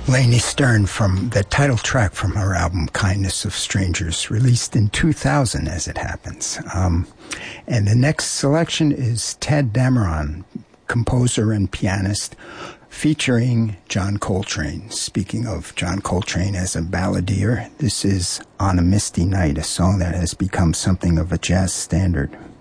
Lainey Stern from the title track from her album Kindness of Strangers, released in 2000 as it happens. And the next selection is Tadd Dameron, composer and pianist, featuring John Coltrane. Speaking of John Coltrane as a balladeer, this is On a Misty Night, a song that has become something of a jazz standard.